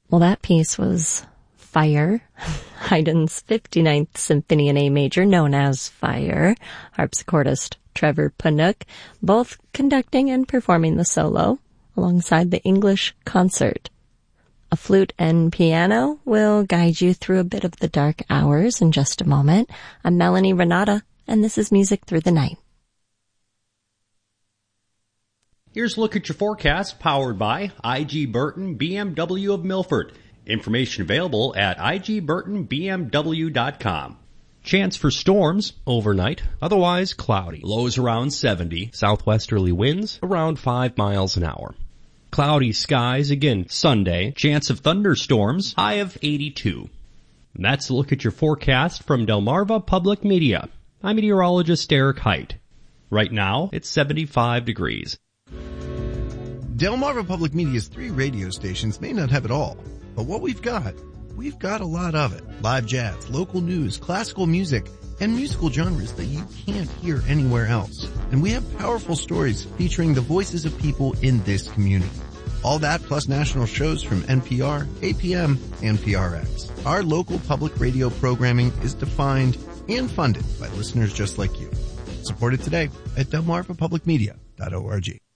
Well, that piece was Fire, Haydn's 59th Symphony in A major, known as Fire. Harpsichordist Trevor Panook, both conducting and performing the solo alongside the English Concert. A flute and piano will guide you through a bit of the dark hours in just a moment. I'm Melanie Renata, and this is Music Through the Night. Here's a look at your forecast, powered by I.G. Burton BMW of Milford. Information available at igburtonbmw.com. Chance for storms overnight, otherwise cloudy. Lows around 70, southwesterly winds around 5 miles an hour. Cloudy skies again Sunday, chance of thunderstorms, high of 82. And that's a look at your forecast from Delmarva Public Media. I'm meteorologist Eric Height. Right now, it's 75 degrees. Delmarva Public Media's 3 radio stations may not have it all, but what we've got a lot of it. Live jazz, local news, classical music, and musical genres that you can't hear anywhere else. And we have powerful stories featuring the voices of people in this community. All that plus national shows from NPR, APM, and PRX. Our local public radio programming is defined and funded by listeners just like you. Support it today at delmarvapublicmedia.org.